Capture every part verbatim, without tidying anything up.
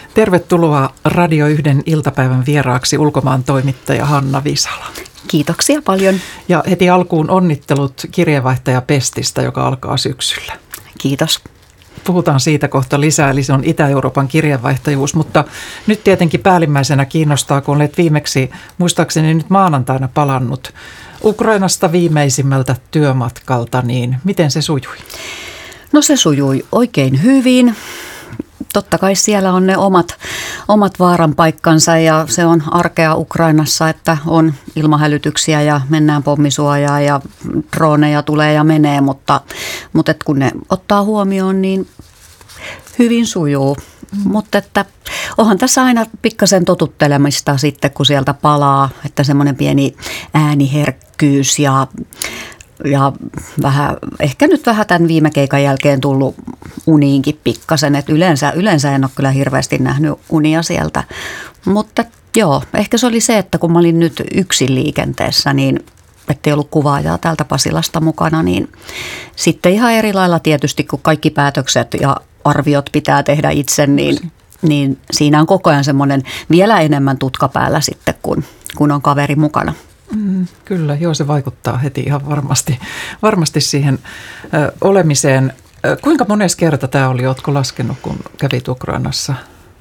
Tervetuloa Radio yhden iltapäivän vieraaksi ulkomaan toimittaja Hanna Visala. Kiitoksia paljon. Ja heti alkuun onnittelut kirjeenvaihtaja Pestistä, joka alkaa syksyllä. Kiitos. Puhutaan siitä kohta lisää, eli se on Itä-Euroopan kirjeenvaihtajuus, mutta nyt tietenkin päällimmäisenä kiinnostaa, kun olet viimeksi, muistaakseni nyt maanantaina palannut Ukrainasta viimeisimmältä työmatkalta, niin miten se sujui? No se sujui oikein hyvin. Totta kai siellä on ne omat, omat vaaran paikkansa ja se on arkea Ukrainassa, että on ilmahälytyksiä ja mennään pommisuojaa ja droneja tulee ja menee, mutta, mutta et kun ne ottaa huomioon, niin hyvin sujuu. Mm. Mutta että onhan tässä aina pikkasen totuttelemista sitten, kun sieltä palaa, että semmoinen pieni ääniherkkyys ja Ja vähän, ehkä nyt vähän tämän viime keikan jälkeen tullut uniinkin pikkasen, että yleensä, yleensä en ole kyllä hirveästi nähnyt unia sieltä. Mutta joo, ehkä se oli se, että kun mä olin nyt yksin liikenteessä, niin ettei ollut kuvaajaa täältä Pasilasta mukana, niin sitten ihan eri lailla tietysti, kun kaikki päätökset ja arviot pitää tehdä itse, niin, niin siinä on koko ajan semmoinen vielä enemmän tutka päällä sitten, kun, kun on kaveri mukana. Mm, kyllä, joo, se vaikuttaa heti ihan varmasti, varmasti siihen ö, olemiseen. Ö, kuinka mones kerta tämä oli, ootko laskenut, kun kävit Ukrainassa?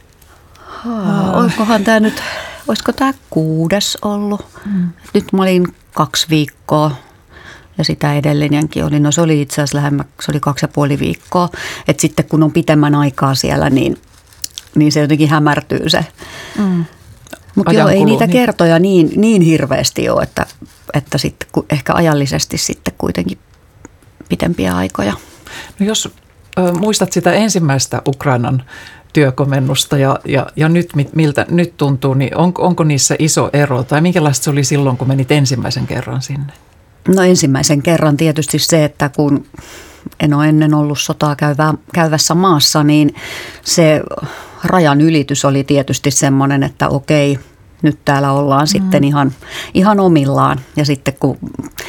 Haa, olisikohan tämä nyt, olisiko tämä kuudes ollut? Mm. Nyt mä olin kaksi viikkoa ja sitä edellinenkin oli. No se oli itse asiassa lähemmä, se oli kaksi ja puoli viikkoa. Että sitten kun on pitemmän aikaa siellä, niin, niin se jotenkin hämärtyy se. Mm. Mutta joo, ei niitä niin kertoja niin, niin hirveästi ole, että, että sitten, ehkä ajallisesti sitten kuitenkin pitempiä aikoja. No jos ö, muistat sitä ensimmäistä Ukrainan työkomennusta ja, ja, ja nyt miltä nyt tuntuu, niin on, onko niissä iso ero tai minkälaista se oli silloin, kun menit ensimmäisen kerran sinne? No ensimmäisen kerran tietysti se, että kun en ole ennen ollut sotaa käyvä, käyvässä maassa, niin se rajan ylitys oli tietysti semmoinen, että okei, nyt täällä ollaan mm. sitten ihan, ihan omillaan. Ja sitten kun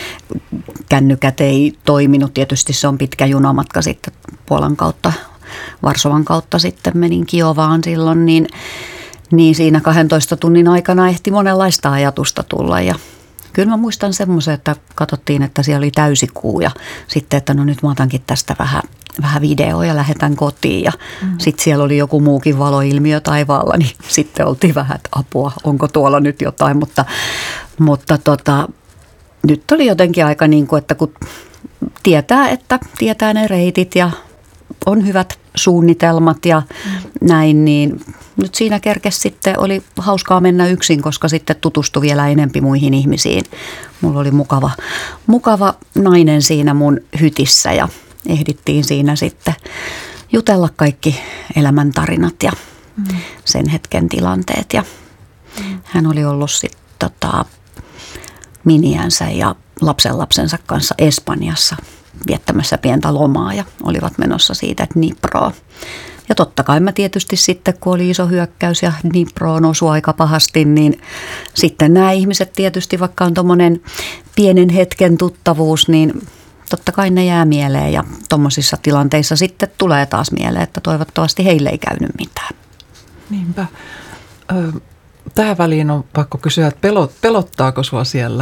kännykät ei toiminut, tietysti se on pitkä junamatka sitten Puolan kautta, Varsovan kautta sitten menin Kiovaan silloin, niin, niin siinä kahdentoista tunnin aikana ehti monenlaista ajatusta tulla ja kyllä mä muistan semmoisen, että katsottiin, että siellä oli täysikuu ja sitten, että no nyt mä otankin tästä vähän, vähän videoa ja lähdetään kotiin. Ja mm. sitten siellä oli joku muukin valoilmiö taivaalla, niin sitten oltiin vähän, että apua, onko tuolla nyt jotain. Mutta, mutta tota, nyt oli jotenkin aika niin kuin, että kun tietää, että tietää ne reitit ja on hyvät suunnitelmat ja mm. näin, niin nyt siinä kerkesi sitten, oli hauskaa mennä yksin, koska sitten tutustui vielä enempi muihin ihmisiin. Mulla oli mukava, mukava nainen siinä mun hytissä ja ehdittiin siinä sitten jutella kaikki elämäntarinat ja mm. sen hetken tilanteet. Ja mm. hän oli ollut sitten tota, miniänsä ja lapsenlapsensa kanssa Espanjassa viettämässä pientä lomaa ja olivat menossa siitä Dniproon. Ja totta kai mä tietysti sitten, kun oli iso hyökkäys ja Dniproon osui aika pahasti, niin sitten nämä ihmiset tietysti, vaikka on tuommoinen pienen hetken tuttavuus, niin totta kai ne jää mieleen ja tuommoisissa tilanteissa sitten tulee taas mieleen, että toivottavasti heille ei käynyt mitään. Niinpä. Tähän väliin on pakko kysyä, että pelottaako sua siellä?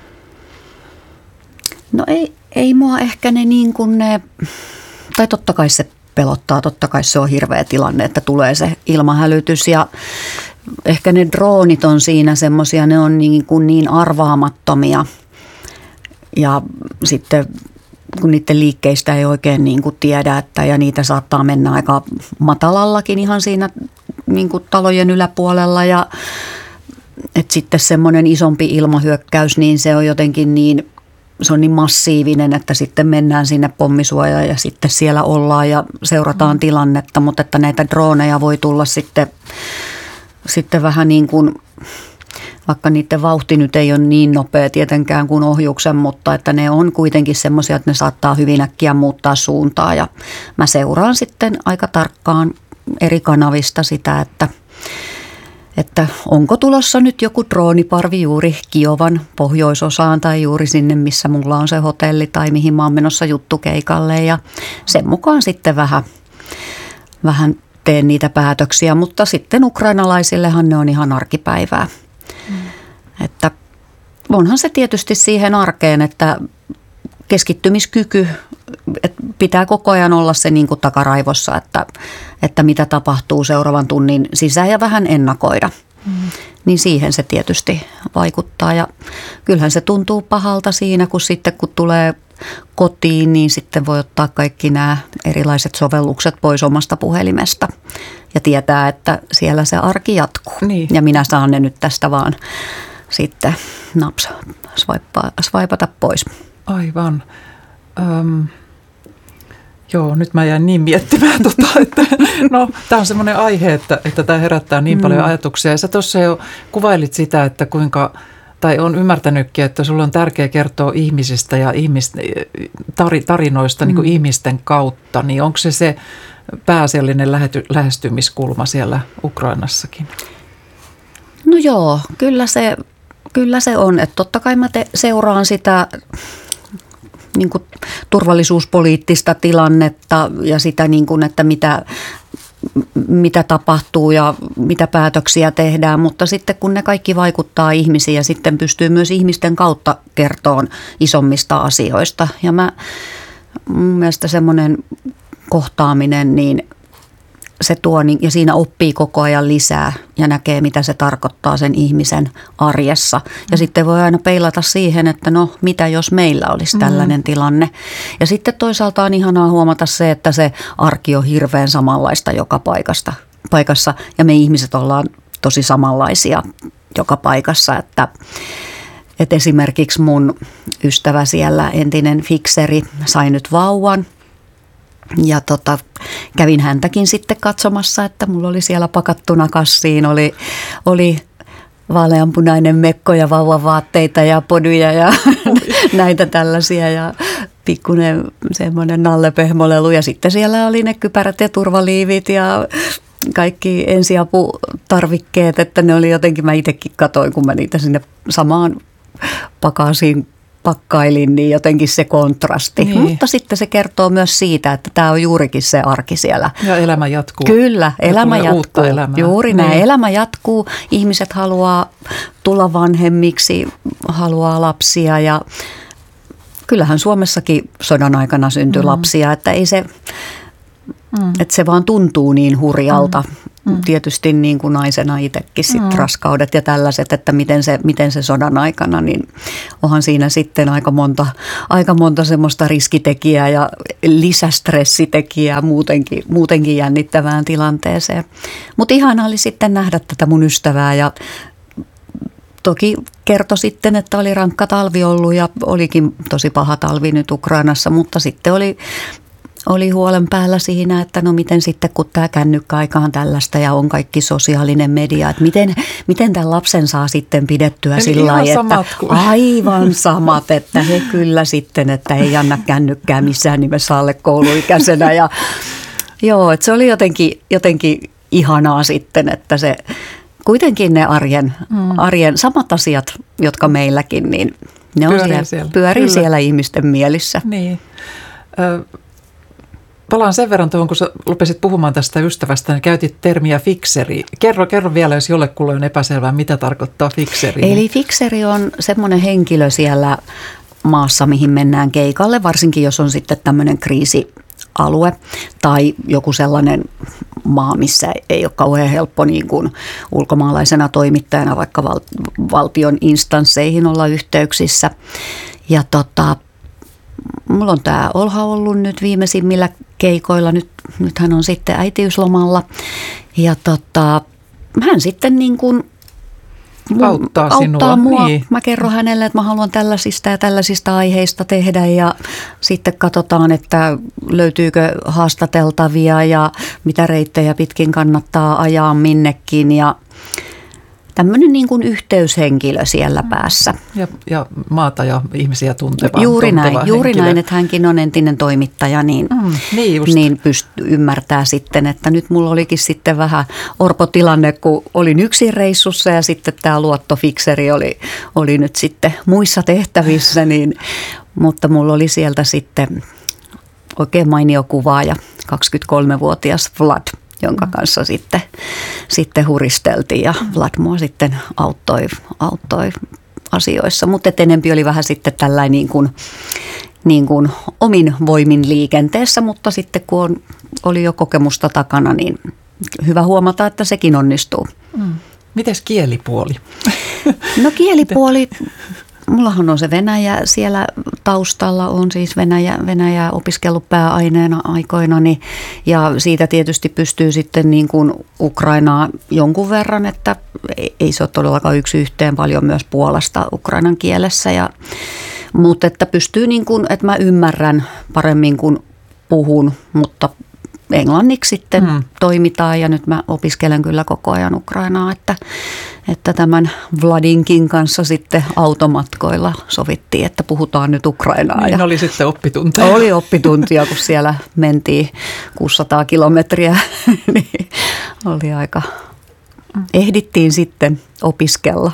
No ei, ei mua ehkä ne niin kuin ne, tai totta kai se pelottaa, totta kai se on hirveä tilanne, että tulee se ilmahälytys ja ehkä ne droonit on siinä semmoisia, ne on niin, kuin niin arvaamattomia ja sitten kun niiden liikkeistä ei oikein niin kuin tiedä, että ja niitä saattaa mennä aika matalallakin ihan siinä niin kuin talojen yläpuolella ja että sitten semmoinen isompi ilmahyökkäys, niin se on jotenkin niin, se on niin massiivinen, että sitten mennään sinne pommisuojaan ja sitten siellä ollaan ja seurataan tilannetta, mutta että näitä droneja voi tulla sitten, sitten vähän niin kuin, vaikka niiden vauhti nyt ei ole niin nopea tietenkään kuin ohjuksen, mutta että ne on kuitenkin semmoisia, että ne saattaa hyvin äkkiä muuttaa suuntaa ja mä seuraan sitten aika tarkkaan eri kanavista sitä, että että onko tulossa nyt joku drooniparvi juuri Kiovan pohjoisosaan tai juuri sinne, missä mulla on se hotelli tai mihin mä oon menossa juttukeikalle ja sen mukaan sitten vähän, vähän tee niitä päätöksiä, mutta sitten ukrainalaisillehan ne on ihan arkipäivää. Mm. Että onhan se tietysti siihen arkeen, että keskittymiskyky, että pitää koko ajan olla se niin kuin takaraivossa, että, että mitä tapahtuu seuraavan tunnin sisään ja vähän ennakoida. Mm. Niin siihen se tietysti vaikuttaa ja kyllähän se tuntuu pahalta siinä, kun sitten kun tulee kotiin, niin sitten voi ottaa kaikki nämä erilaiset sovellukset pois omasta puhelimesta ja tietää, että siellä se arki jatkuu. Niin. Ja minä saan ne nyt tästä vaan sitten naps, swaipata pois. Aivan. Öm, joo, nyt mä jäin niin miettimään, tota, että no, tämä on semmoinen aihe, että, että tämä herättää niin mm. paljon ajatuksia. Ja sä tuossa jo kuvailit sitä, että kuinka, tai on ymmärtänytkin, että sulla on tärkeää kertoa ihmisistä ja ihmisten, tarinoista mm. niin kuin ihmisten kautta. Niin onko se se pääasiallinen lähety, lähestymiskulma siellä Ukrainassakin? No joo, kyllä se, kyllä se on. Että totta kai mä te, seuraan sitä niin kuin turvallisuuspoliittista tilannetta ja sitä, niin kuin, että mitä, mitä tapahtuu ja mitä päätöksiä tehdään. Mutta sitten kun ne kaikki vaikuttaa ihmisiin ja sitten pystyy myös ihmisten kautta kertoon isommista asioista. Ja mä, mun mielestä semmoinen kohtaaminen, niin se tuo ja siinä oppii koko ajan lisää ja näkee, mitä se tarkoittaa sen ihmisen arjessa. Ja mm. sitten voi aina peilata siihen, että no mitä jos meillä olisi tällainen mm. tilanne. Ja sitten toisaalta on ihanaa huomata se, että se arki on hirveän samanlaista joka paikasta, paikassa. Ja me ihmiset ollaan tosi samanlaisia joka paikassa, että että esimerkiksi mun ystävä siellä, entinen fikseri, sai nyt vauvan. Ja tota, kävin häntäkin sitten katsomassa, että mulla oli siellä pakattuna kassiin, oli, oli vaaleanpunainen mekko ja vauvavaatteita ja poduja ja näitä tällaisia ja pikkuinen semmoinen nallepehmolelu. Ja sitten siellä oli ne kypärät ja turvaliivit ja kaikki ensiaputarvikkeet, että ne oli jotenkin, mä itsekin katoin, kun mä niitä sinne samaan pakasiin pakkailin, niin jotenkin se kontrasti. Niin. Mutta sitten se kertoo myös siitä, että tämä on juurikin se arki siellä. Ja elämä jatkuu. Kyllä, elämä jatkuu. Juuri niin. Näin. Elämä jatkuu. Ihmiset haluaa tulla vanhemmiksi, haluaa lapsia ja kyllähän Suomessakin sodan aikana syntyi mm. lapsia, että ei se, mm. että se vaan tuntuu niin hurjalta. Mm. Tietysti niin kuin naisena itsekin sit mm. raskaudet ja tällaiset, että miten se, miten se sodan aikana, niin onhan siinä sitten aika monta, aika monta semmoista riskitekijää ja lisästressitekijää muutenkin, muutenkin jännittävään tilanteeseen. Mutta ihana oli sitten nähdä tätä mun ystävää ja toki kertoi sitten, että oli rankka talvi ollut ja olikin tosi paha talvi nyt Ukrainassa, mutta sitten oli Oli huolen päällä siinä, että no miten sitten, kun tämä kännykkäaika on tällaista ja on kaikki sosiaalinen media, että miten, miten tämän lapsen saa sitten pidettyä sillä lailla, että aivan samat, että he kyllä sitten, että ei anna kännykkää missään nimessä alle kouluikäisenä. Ja, joo, että se oli jotenkin, jotenkin ihanaa sitten, että se kuitenkin ne arjen, mm. arjen samat asiat, jotka meilläkin, niin ne on pyörii siellä, siellä. Pyörii siellä ihmisten mielissä. Niin. Ö- Palaan sen verran tuohon, kun sä lupesit puhumaan tästä ystävästä, niin käytit termiä fikseri. Kerro, kerro vielä, jos jollekulle on epäselvää, mitä tarkoittaa fikseri. Eli fikseri on semmoinen henkilö siellä maassa, mihin mennään keikalle, varsinkin jos on sitten tämmöinen kriisialue tai joku sellainen maa, missä ei ole kauhean helppo niin kuin ulkomaalaisena toimittajana vaikka val- valtion instansseihin olla yhteyksissä. Ja tota... Mulla on tämä Olha ollut nyt viimeisimmillä keikoilla, nyt, nyt hän on sitten äitiyslomalla ja tota, hän sitten niin kuin auttaa, auttaa sinua. mua. Niin. Mä kerron hänelle, että mä haluan tällaisista ja tällaisista aiheista tehdä ja sitten katsotaan, että löytyykö haastateltavia ja mitä reittejä pitkin kannattaa ajaa minnekin ja tämmöinen niin kuin yhteyshenkilö siellä päässä. Ja, ja maata ja ihmisiä tunteva. Juuri näin, juuri näin, että hänkin on entinen toimittaja, niin, mm, niin, niin pystyy ymmärtää sitten, että nyt mulla olikin sitten vähän orpotilanne, kun olin yksin reissussa ja sitten tämä luottofikseri oli, oli nyt sitten muissa tehtävissä, niin, mutta mulla oli sieltä sitten oikein mainio kuvaaja, kaksikymmentäkolmevuotias Vlad, jonka kanssa sitten, sitten huristeltiin ja Vlad mua sitten auttoi, auttoi asioissa. Mutta enempi oli vähän sitten tällainen niin kuin, niin kuin omin voimin liikenteessä, mutta sitten kun on, oli jo kokemusta takana, niin hyvä huomata, että sekin onnistuu. Mm. Mites kielipuoli? No kielipuoli, mullahan on se Venäjä siellä taustalla, on siis Venäjä, Venäjää opiskellut pääaineena aikoinani ja siitä tietysti pystyy sitten niin kuin Ukrainaa jonkun verran, että ei se ole todellakaan yksi yhteen, paljon myös Puolasta ukrainan kielessä, ja, mutta että pystyy niin kuin, että mä ymmärrän paremmin kuin puhun, mutta englanniksi sitten mm. toimitaan ja nyt mä opiskelen kyllä koko ajan Ukrainaa, että, että tämän Vladinkin kanssa sitten automatkoilla sovittiin, että puhutaan nyt Ukrainaa. Niin ja oli sitten oppituntia. Oli oppituntia, kun siellä mentiin kuusisataa kilometriä, niin oli aika, ehdittiin sitten opiskella.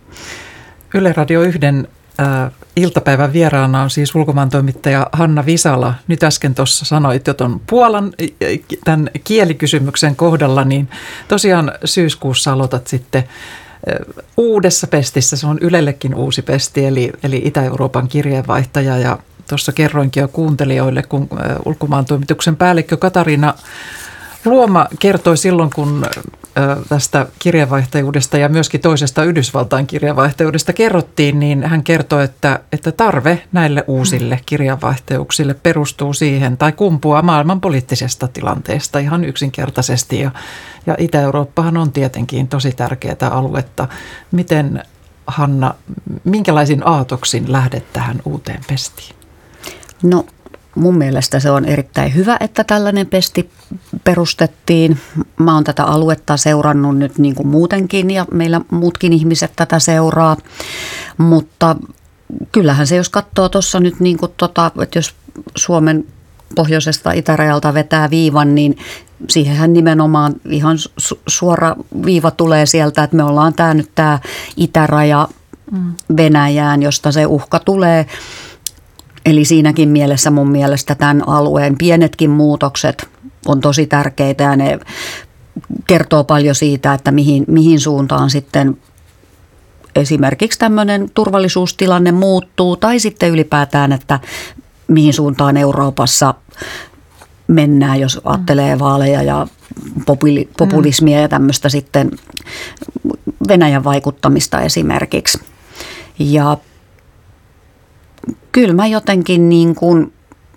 Yle Radio yhden äh, iltapäivän vieraana on siis ulkomaantoimittaja Hanna Visala. Nyt äsken tuossa sanoit jo tuon Puolan tämän kielikysymyksen kohdalla, niin tosiaan syyskuussa aloitat sitten äh, uudessa pestissä. Se on Ylellekin uusi pesti, eli, eli Itä-Euroopan kirjeenvaihtaja, ja tuossa kerroinkin jo kuuntelijoille, kun äh, ulkomaantoimituksen päällikkö Katariina Luoma kertoi silloin, kun tästä kirjeenvaihtajuudesta ja myöskin toisesta Yhdysvaltain kirjeenvaihtajuudesta kerrottiin, niin hän kertoi, että, että tarve näille uusille kirjeenvaihtajuuksille perustuu siihen tai kumpuaa maailman poliittisesta tilanteesta ihan yksinkertaisesti. Ja, ja Itä-Eurooppahan on tietenkin tosi tärkeää aluetta. Miten, Hanna, minkälaisin aatoksin lähdet tähän uuteen pestiin? No mun mielestä se on erittäin hyvä, että tällainen pesti perustettiin. Mä oon tätä aluetta seurannut nyt niin kuin muutenkin ja meillä muutkin ihmiset tätä seuraa, mutta kyllähän se, jos katsoo tuossa nyt niin kuin tota, että jos Suomen pohjoisesta itärajalta vetää viivan, niin siihenhän nimenomaan ihan su- suora viiva tulee sieltä, että me ollaan tää nyt tämä itäraja Venäjään, josta se uhka tulee. Eli siinäkin mielessä mun mielestä tämän alueen pienetkin muutokset on tosi tärkeitä ja ne kertoo paljon siitä, että mihin, mihin suuntaan sitten esimerkiksi tämmöinen turvallisuustilanne muuttuu tai sitten ylipäätään, että mihin suuntaan Euroopassa mennään, jos ajattelee vaaleja ja populismia ja tämmöistä sitten Venäjän vaikuttamista esimerkiksi. Ja kyllä mä jotenkin niin kuin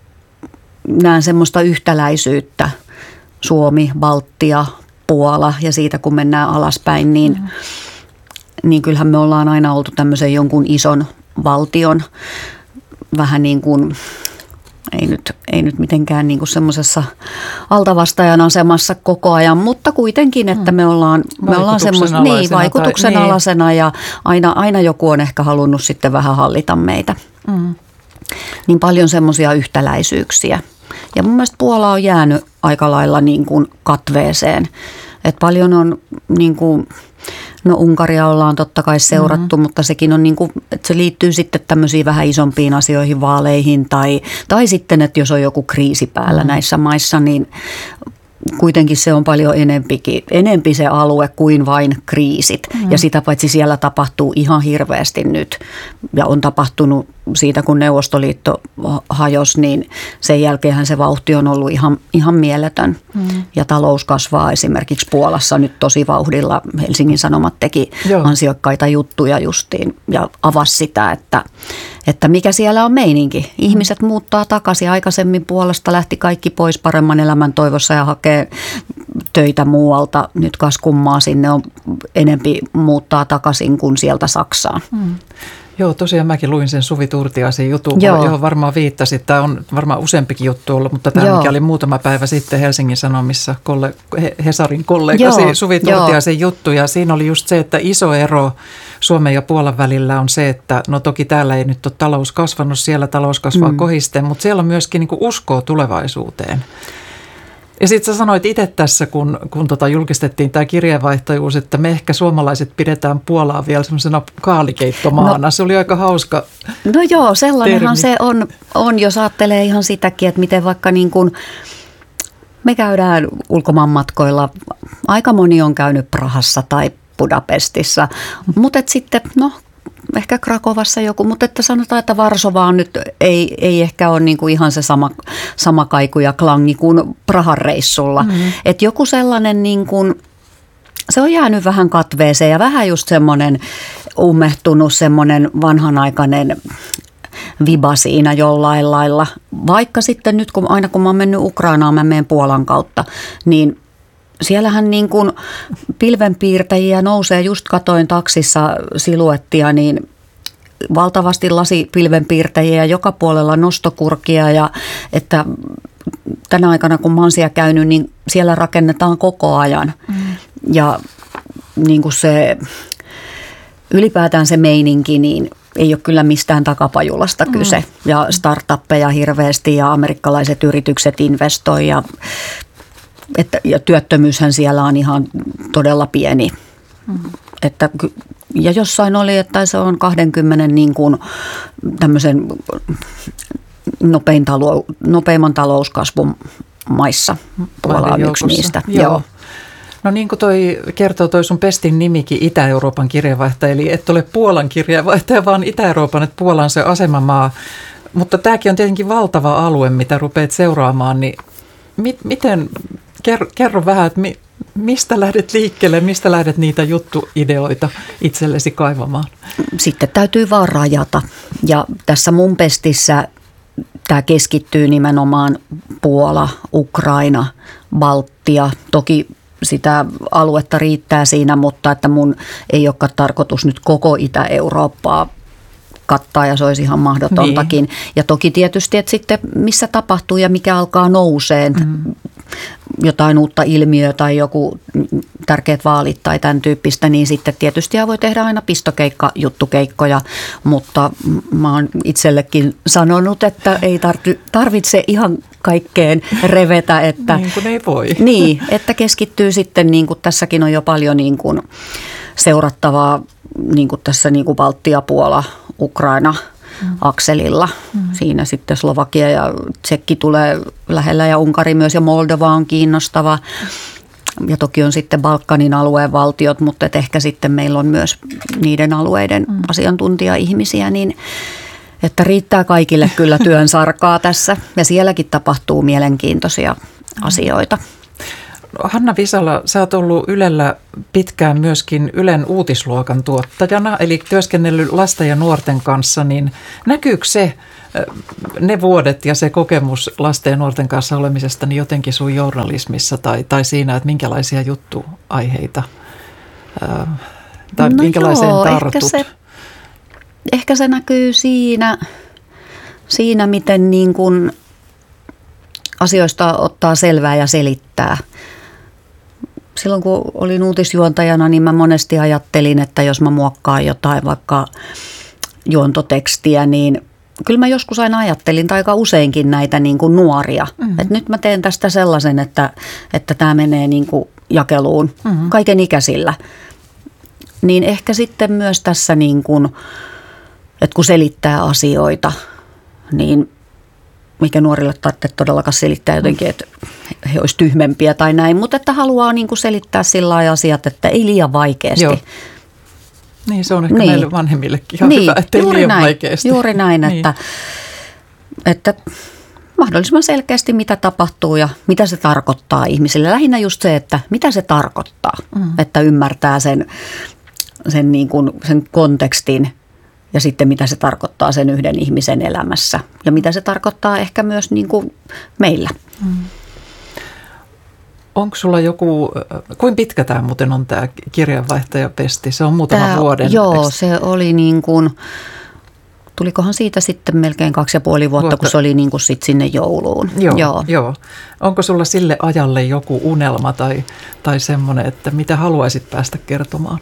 näen semmoista yhtäläisyyttä Suomi, Baltia, Puola ja siitä kun mennään alaspäin, niin, mm. niin kyllähän me ollaan aina oltu tämmöisen jonkun ison valtion vähän niin kuin, ei nyt, ei nyt mitenkään niin kuin semmoisessa altavastajan asemassa koko ajan, mutta kuitenkin, että me ollaan, me ollaan semmoista niin, vaikutuksen tai, alasena ja aina, aina joku on ehkä halunnut sitten vähän hallita meitä. Mm. Niin paljon semmoisia yhtäläisyyksiä. Ja mun mielestä Puola on jäänyt aika lailla niin kuin katveeseen. Et paljon on, niin kuin, no Unkaria ollaan totta kai seurattu, mm-hmm. mutta sekin on niin kuin, että se liittyy sitten tämmöisiin vähän isompiin asioihin, vaaleihin tai, tai sitten, että jos on joku kriisi päällä mm-hmm. näissä maissa, niin kuitenkin se on paljon enempikin, enempi se alue kuin vain kriisit. Mm. Ja sitä paitsi siellä tapahtuu ihan hirveästi nyt ja on tapahtunut siitä, kun Neuvostoliitto hajosi, niin sen jälkeenhän se vauhti on ollut ihan, ihan mieletön. Mm. Ja talous kasvaa esimerkiksi Puolassa nyt tosi vauhdilla. Helsingin Sanomat teki Joo. ansiokkaita juttuja justiin ja avasi sitä, että, että mikä siellä on meininki. Ihmiset mm. muuttaa takaisin. Aikaisemmin Puolasta lähti kaikki pois paremman elämän toivossa ja hakee töitä muualta. Nyt kas kummaa sinne on enempi muuttaa takaisin kuin sieltä Saksaan. Mm. Joo, tosiaan mäkin luin sen Suvi Turtiaisen jutun, Joo. johon varmaan viittasit. Tämä on varmaan useampikin juttu ollut, mutta tämä, Joo. mikä oli muutama päivä sitten Helsingin Sanomissa kolle, Hesarin kollegasi Joo. Suvi Turtiaisen Joo. juttu. Ja siinä oli just se, että iso ero Suomen ja Puolan välillä on se, että no toki täällä ei nyt ole talous kasvanut, siellä talous kasvaa mm. kohisten, mutta siellä on myöskin niin kuin uskoa tulevaisuuteen. Ja sitten sä sanoit itse tässä, kun, kun tota julkistettiin tämä kirjeenvaihtajuus, että me ehkä suomalaiset pidetään Puolaa vielä semmoisena kaalikeittomaana. No, se oli aika hauska No joo, sellainenhan termi. se on, on, jos ajattelee ihan sitäkin, että miten vaikka niin kuin me käydään ulkomaanmatkoilla. Aika moni on käynyt Prahassa tai Budapestissa, mutta sitten no ehkä Krakovassa joku, mutta että sanotaan, että Varsovaan nyt ei, ei ehkä ole niin kuin ihan se sama, sama kaiku ja klangi kuin Prahan reissulla. Mm-hmm. Että joku sellainen niin kuin, se on jäänyt vähän katveeseen ja vähän just semmoinen ummehtunut semmoinen vanhanaikainen viba siinä jollain lailla. Vaikka sitten nyt, kun aina kun mä oon mennyt Ukrainaan, mä menen Puolan kautta, niin siellähän niin kuin pilvenpiirtäjiä nousee, just katoin taksissa siluettia, niin valtavasti lasipilvenpiirtäjiä joka puolella nostokurkia ja että tänä aikana kun mä oon siellä käynyt, niin siellä rakennetaan koko ajan mm. ja niin kuin se ylipäätään se meininki, niin ei ole kyllä mistään takapajulasta kyse mm. ja startuppeja hirveästi ja amerikkalaiset yritykset investoi ja Että, ja työttömyyshän siellä on ihan todella pieni. Mm-hmm. Että, ja jossain oli, että se on kaksikymmentä niin kuin tämmöisen nopein talou, nopeimman talouskasvun maissa. Puola on yksi niistä. Joo. Joo. No niin kuin toi kertoo toi sun pestin nimikin Itä-Euroopan kirjeenvaihtaja, eli et ole Puolan kirjeenvaihtaja, vaan Itä-Euroopan, että Puola on se asemamaa. Mutta tämäkin on tietenkin valtava alue, mitä rupeat seuraamaan, niin mi- miten... Kerro, kerro vähän, että mi, mistä lähdet liikkeelle, mistä lähdet niitä juttuideoita itsellesi kaivamaan? Sitten täytyy vaan rajata. Ja tässä mun pestissä tämä keskittyy nimenomaan Puola, Ukraina, Baltia. Toki sitä aluetta riittää siinä, mutta että mun ei olekaan tarkoitus nyt koko Itä-Eurooppaa kattaa ja se olisi ihan mahdotontakin. Niin. Ja toki tietysti, että sitten missä tapahtuu ja mikä alkaa nouseen. Mm. Jotain uutta ilmiöä tai joku tärkeät vaalit tai tämän tyyppistä, niin sitten tietysti voi tehdä aina pistokeikka, juttukeikkoja, mutta mä oon itsellekin sanonut, että ei tarvitse ihan kaikkeen revetä. Että, niin kuin ei voi. Niin, että keskittyy sitten, niin kuin tässäkin on jo paljon niin kuin seurattavaa, niin kuin tässä niin kuin Baltia, Puola, Ukraina, akselilla. Mm. Siinä sitten Slovakia ja Tsekki tulee lähellä ja Unkari myös ja Moldova on kiinnostava. Ja toki on sitten Balkanin alueen valtiot, mutta et ehkä sitten meillä on myös niiden alueiden mm. asiantuntija-ihmisiä, niin että riittää kaikille kyllä työn sarkaa tässä. Ja sielläkin tapahtuu mielenkiintoisia mm. asioita. Hanna Visala, sä oot ollut Ylellä pitkään myöskin Ylen uutisluokan tuottajana, eli työskennellyt lasten ja nuorten kanssa, niin näkyykö se, ne vuodet ja se kokemus lasten ja nuorten kanssa olemisesta niin jotenkin sun journalismissa tai, tai siinä, että minkälaisia juttuaiheita tai no minkälaiseen joo, tartut? Ehkä se, ehkä se näkyy siinä, siinä miten niin kuin asioista ottaa selvää ja selittää. Silloin kun olin uutisjuontajana, niin mä monesti ajattelin, että jos mä muokkaan jotain vaikka juontotekstiä, niin kyllä mä joskus aina ajattelin, tai aika useinkin näitä niin kuin nuoria. Mm-hmm. Että nyt mä teen tästä sellaisen, että, että tämä menee niin kuin jakeluun mm-hmm. kaiken ikäisillä. Niin ehkä sitten myös tässä, niin kuin, että kun selittää asioita, niin mikä nuorille tarvitsee todellakaan selittää jotenkin, että he olisivat tyhmempiä tai näin, mutta että haluaa niin kuin selittää sillä lailla asiat, että ei liian vaikeasti. Joo. Niin, se on ehkä niin. meille vanhemmillekin ihan niin, hyvä, että ei liian näin, vaikeasti. Juuri näin, niin. että, että mahdollisimman selkeästi mitä tapahtuu ja mitä se tarkoittaa ihmisille. Lähinnä just se, että mitä se tarkoittaa, mm. että ymmärtää sen, sen, niin kuin, sen kontekstin. Ja sitten mitä se tarkoittaa sen yhden ihmisen elämässä ja mitä se tarkoittaa ehkä myös niin kuin meillä. Mm. Onko sulla joku, kuinka pitkä tämä muuten on tämä kirjanvaihtajapesti? Se on muutama tämä, vuoden. Joo, eikö? Se oli niin kuin, tulikohan siitä sitten melkein kaksi ja puoli vuotta, vuotta. kun se oli niin kuin sit sinne jouluun. Joo, joo. joo. Onko sulla sille ajalle joku unelma tai, tai semmoinen, että mitä haluaisit päästä kertomaan?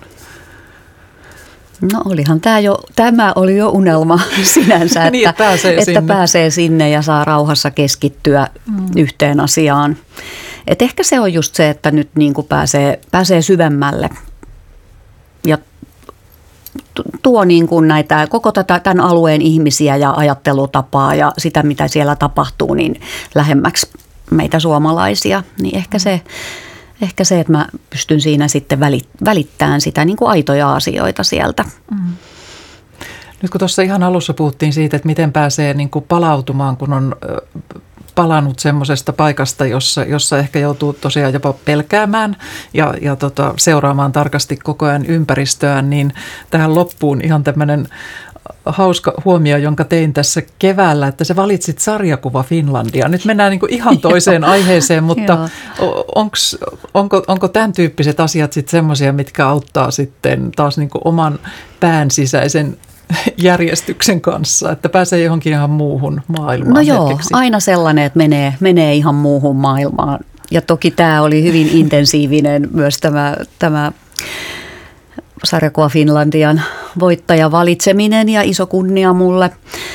No olihan tämä jo, tämä oli jo unelma sinänsä, että, niin, että, pääsee, että sinne. pääsee sinne ja saa rauhassa keskittyä mm. yhteen asiaan. Et ehkä se on just se, että nyt niin kuin pääsee, pääsee syvemmälle ja tuo niin kuin näitä, koko tätä, tämän alueen ihmisiä ja ajattelutapaa ja sitä, mitä siellä tapahtuu, niin lähemmäksi meitä suomalaisia, niin ehkä se, ehkä se, että mä pystyn siinä sitten välittämään sitä niin kuin aitoja asioita sieltä. Mm. Nyt kun tuossa ihan alussa puhuttiin siitä, että miten pääsee niin kuin palautumaan, kun on palannut semmoisesta paikasta, jossa, jossa ehkä joutuu tosiaan jopa pelkäämään ja, ja tota, seuraamaan tarkasti koko ajan ympäristöään, niin tähän loppuun ihan tämmöinen hauska huomio, jonka tein tässä keväällä, että sä valitsit sarjakuva Finlandia. Nyt mennään niin kuin ihan toiseen aiheeseen, mutta onks, onko, onko tämän tyyppiset asiat sitten semmoisia, mitkä auttaa sitten taas niin kuin oman pään sisäisen järjestyksen kanssa, että pääsee johonkin ihan muuhun maailmaan? No joo, hetkeksi. Aina sellainen, että menee, menee ihan muuhun maailmaan. Ja toki tämä oli hyvin intensiivinen myös tämä, tämä sarjakuva Finlandian voittajan valitseminen ja iso kunnia mulle.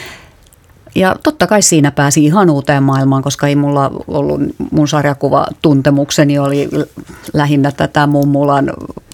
Ja totta kai siinä pääsi ihan uuteen maailmaan, koska ei mulla ollut, mun sarjakuvatuntemukseni oli lähinnä tätä mummulan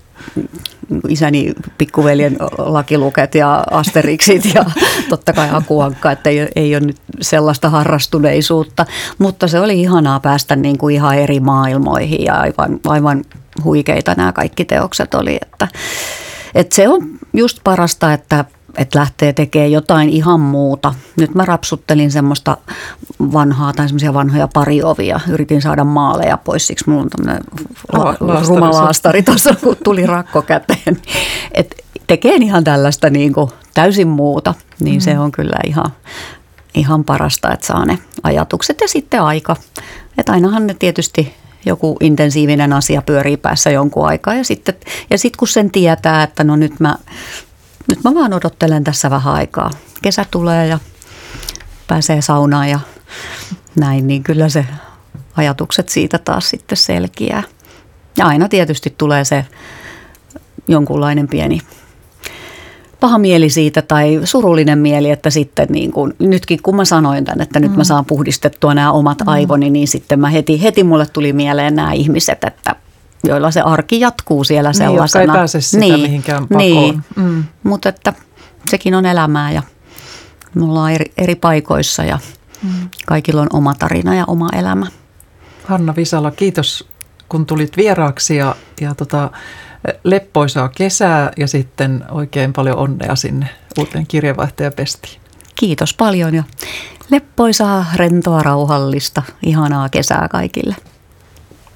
isäni pikkuveljen lakiluket ja Asterixit ja totta kai Akuankka, että ei, ei ole nyt sellaista harrastuneisuutta, mutta se oli ihanaa päästä niin kuin ihan eri maailmoihin ja aivan, aivan huikeita nämä kaikki teokset oli, että, että se on just parasta, että että lähtee tekemään jotain ihan muuta. Nyt mä rapsuttelin semmoista vanhaa tai semmoisia vanhoja pariovia. Yritin saada maaleja pois, siksi mulla on tämmöinen la- ruma laastari tuossa, kun tuli rakko käteen. Et tekee ihan tällaista niin kuin täysin muuta, niin mm. se on kyllä ihan, ihan parasta, että saa ne ajatukset ja sitten aika. Että ainahan ne tietysti joku intensiivinen asia pyörii päässä jonkun aikaa ja sitten ja sit kun sen tietää, että no nyt mä Nyt mä vaan odottelen tässä vähän aikaa. Kesä tulee ja pääsee saunaan ja näin, niin kyllä se ajatukset siitä taas sitten selkiää. Ja aina tietysti tulee se jonkunlainen pieni paha mieli siitä tai surullinen mieli, että sitten niin kuin, nytkin kun mä sanoin tämän, että nyt mm. mä saan puhdistettua nämä omat mm. aivoni, niin sitten mä heti, heti mulle tuli mieleen nämä ihmiset, että joilla se arki jatkuu siellä niin, sellaisena. Jotka ei pääse sitä niin, mihinkään pakoon. Niin, mm. mutta että sekin on elämää ja me ollaan eri, eri paikoissa ja mm. kaikilla on oma tarina ja oma elämä. Hanna Visala, kiitos kun tulit vieraaksi ja, ja tota, leppoisaa kesää ja sitten oikein paljon onnea sinne uuteen kirjeenvaihtajapestiin. Kiitos paljon ja leppoisaa, rentoa, rauhallista, ihanaa kesää kaikille.